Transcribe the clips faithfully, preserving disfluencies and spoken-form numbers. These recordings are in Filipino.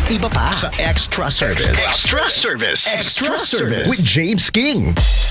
Iba pa sa Extra Service. Extra Service. Extra Service with James King.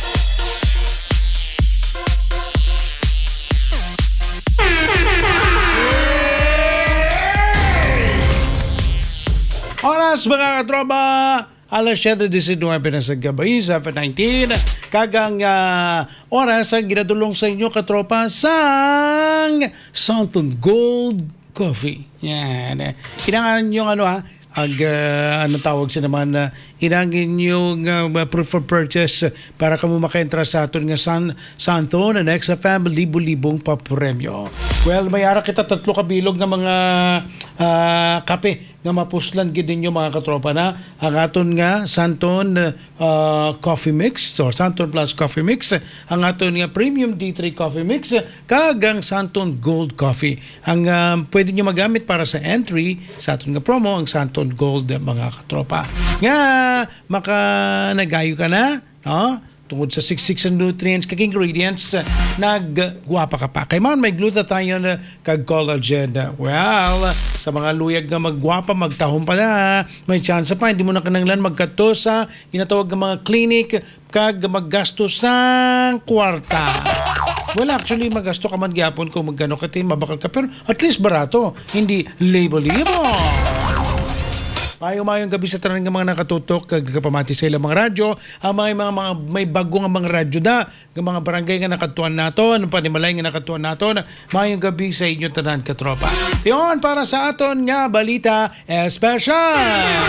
Oras mga katropa, alas siyete diecinueve na sa gabi, seven nineteen. Kagang uh, oras ang ginadulong sa inyo katropa sang Santon Gold Coffee. Yan. Kinangan yung ano ha, ag, uh, ano tawag siya naman, uh, inangin yung uh, proof of purchase para kamo makaentra sa aton nga San, Santon and X F M libo-libong papremyo. Well, may ara kita tatlo kabilog ng mga uh, kape nga mapuslan gid ninyo mga katropa na ang aton nga Santon uh, Coffee Mix or Santon Plus Coffee Mix, ang aton nga Premium D three Coffee Mix kag ang Santon Gold Coffee. Ang uh, pwede nyo magamit para sa entry sa aton nga promo ang Santon Gold mga katropa. Nga maka nagayo ka na, no? Tungod sa six-six and nutrients kag ingredients, naggwapa ka pa. Kay man may glutathione kag collagen. Well, sa mga luyag nga maggwapa, magtahom pa na, may chance pa hindi mo na kananglan magkato sa ginatawag nga mga clinic kag maggasto sa kwarta. Well, actually, magasto ka man gyapon kung magkano ka tin, mabakal ka, pero at least barato, hindi libo-libo. Mayong-mayong gabi sa tanan ng mga nakatutok kag kapamati sa ilang mga radyo, ang mga, mga, mga may bago nga mga radyo da, ng mga barangay nga nakatuan naton, ang panimalay nga nakatuan naton. Mayong gabi sa inyo tanan katropa. Yon para sa aton nga balita special.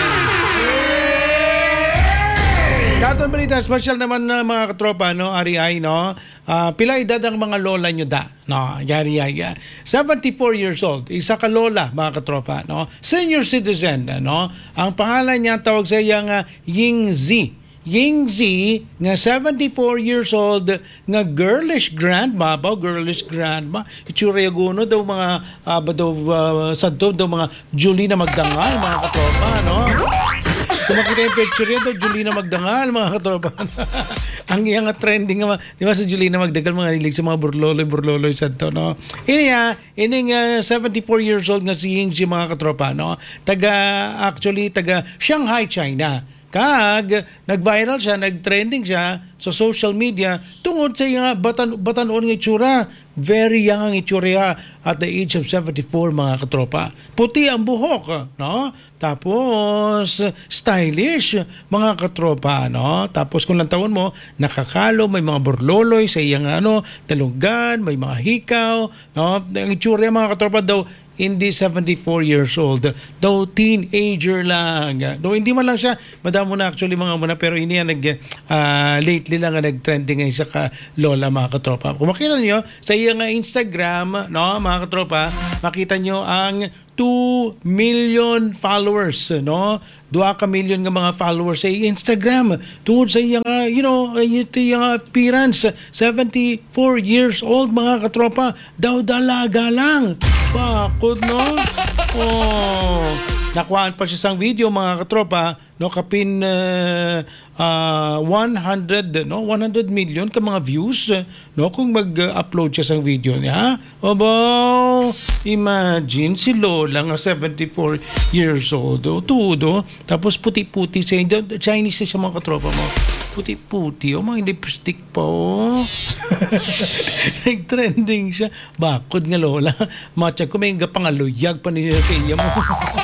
Katon balita special naman na uh, mga katropa, no, ari ay no. Uh, pila edad ang mga lola nyo da? No, yari ay. seventy-four years old. Isa ka lola mga katropa, no. Senior citizen, no. Ang pangalan niya tawag sa iyang uh, Ying Z. Ying Z nga seventy-four years old nga girlish grandma ba girlish grandma itsura yaguno daw mga uh, ba daw uh, sadto daw mga Julie na magdangal mga katropa, no. Kung makita yung picture yan, Julina Magdangal, mga katropa. Ang iyang trending, di ba sa Julina Magdangal, mga hilig sa mga burloloy-burloloy sa to, no? Ini nga, ini nga seventy-four years old nga si Ying, mga katropa, no? Taga, actually, taga Shanghai, China. Kag, nag-viral siya, nag-trending siya sa social media tungod sa yung batan, batanon ng itsura. Very young ang itsura at the age of seventy-four, mga katropa. Puti ang buhok, no? Tapos, stylish, mga katropa, no? Tapos, kung lang taon mo, nakakalo, may mga burloloy sa iyang, ano, talunggan, may mga hikaw, no? Ang itsura, mga katropa daw, hindi seventy-four years old, daw teenager lang. Daw hindi man lang siya, madamo na actually mga muna, pero hindi yan nag, uh, lately lang nag-trending ngayon sa ka lola, mga katropa. Kung makita nyo, sa iyang Instagram, no, mga katropa, makita nyo ang two million followers, no? Dua ka million nga mga followers sa Instagram. Tungod sa iyang, uh, you know, ito yung appearance, seventy-four years old, mga katropa, daw dalaga lang. Bakod, no? Oh, nakuhaan pa siya sang video, mga katropa, no, kapin uh, uh, one hundred, no, one hundred million ka mga views, no, kung mag-upload siya sang video niya. Obo, imagine si Lola nga seventy-four years old, oh, tudo, tapos puti-puti sa Chinese siya, mga katropa mo. Puti-puti, oh, mga lipstick pa, oh. Nag-trending siya. Bakod nga lola. Matcha ko may pangaluyag pa niya sa iya mo.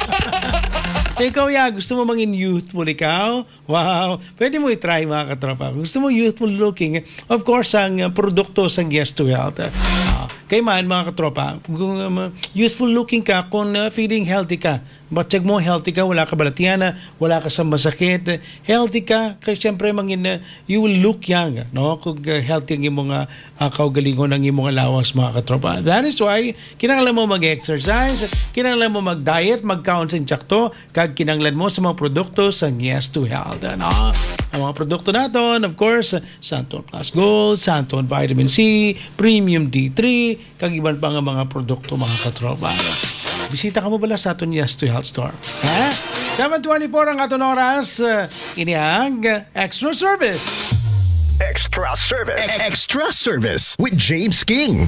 Ikaw ya, gusto mo maging youthful ikaw? Wow. Pwede mo i-try, mga katropa. Gusto mo youthful looking, of course, ang uh, produkto sa Yes to Health. Uh, kay man, mga katropa, kung um, youthful looking ka, kung uh, feeling healthy ka, batsyag mo healthy ka, wala ka balatiana, wala ka sa masakit, healthy ka, kasi syempre mangin, uh, you will look young, no? Kung uh, healthy ang imong uh, uh, kaugalingon ng imong lawas, mga katropa. That is why, kinanglan mo mag-exercise, kinanglan mo mag-diet, mag-count sa insakto, kag kinanglan mo sa mga produkto sa Yes to Health. No? Ang mga produkto natin, of course, Santon Plus Gold, Santon Vitamin C, Premium D three, kag iban pa nga mga produkto, mga katropa. Bisita ka mo bala sa aton Yes to Health store. Ha? seven twenty-four ang aton oras. Uh, ini ang Extra Service. Extra Service. Extra Service with James King.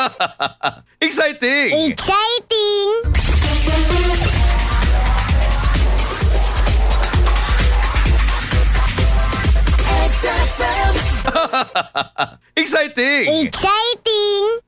Exciting! Exciting! Exciting! Exciting!